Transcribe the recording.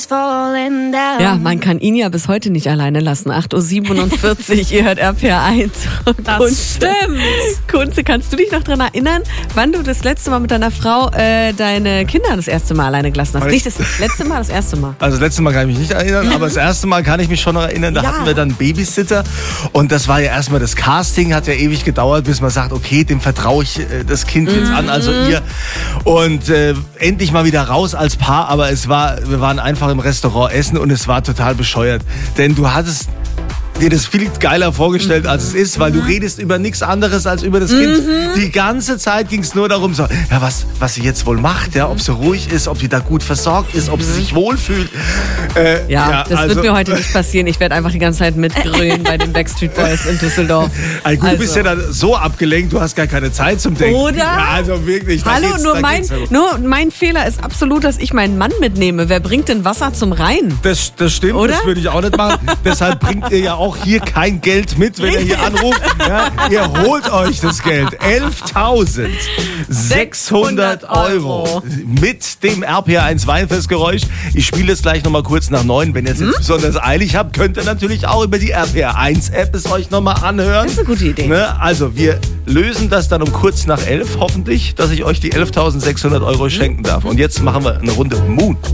Ja, man kann ihn ja bis heute nicht alleine lassen. 8.47 Uhr, ihr hört RPR1. Das stimmt. Kunze, kannst du dich noch daran erinnern, wann du das letzte Mal mit deiner Frau deine Kinder das erste Mal alleine gelassen hast? Nicht das letzte Mal, das erste Mal. Also das letzte Mal kann ich mich nicht erinnern, aber das erste Mal kann ich mich schon noch erinnern. Da hatten wir dann einen Babysitter und das war ja erstmal das Casting, hat ja ewig gedauert, bis man sagt, okay, dem vertraue ich das Kind jetzt an, also ihr. Und endlich mal wieder raus als Paar, aber wir waren einfach im Restaurant essen und es war total bescheuert. Denn du hattest dir das viel geiler vorgestellt, als es ist, weil du redest über nichts anderes als über das Kind. Die ganze Zeit ging es nur darum, so, ja, was sie jetzt wohl macht, ja, ob sie ruhig ist, ob sie da gut versorgt ist, ob sie sich wohlfühlt. Das wird mir heute nicht passieren. Ich werde einfach die ganze Zeit mitgrölen bei den Backstreet Boys in Düsseldorf. Du bist ja dann so abgelenkt, du hast gar keine Zeit zum Denken. Oder? Ja, also wirklich. Hallo, nur mein Fehler ist absolut, dass ich meinen Mann mitnehme. Wer bringt denn Wasser zum Rhein? Das stimmt, oder? Das würde ich auch nicht machen. Deshalb bringt ihr ja auch hier kein Geld mit, wenn ihr hier anruft. Ja, ihr holt euch das Geld. 11.600 € mit dem RPR1 Weinfestgeräusch. Ich spiele es gleich nochmal kurz nach 9. Wenn ihr es jetzt besonders eilig habt, könnt ihr natürlich auch über die RPR1-App es euch nochmal anhören. Das ist eine gute Idee. Ne? Also wir lösen das dann um kurz nach 11, hoffentlich, dass ich euch die 11.600 € schenken darf. Und jetzt machen wir eine Runde Moon.